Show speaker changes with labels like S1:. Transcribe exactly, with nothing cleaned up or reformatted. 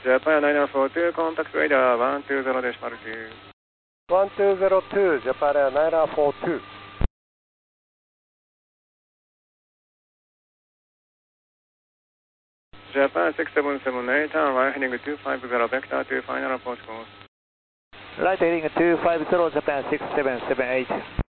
S1: Japan nine zero four two, contact radar one two zero decimal two.
S2: one two zero two, Japan Air nine zero four two.
S1: Japan six seven seven eight, turn right heading two five zero, vector to final approach course.
S3: Right heading two five zero, Japan six seven seven eight.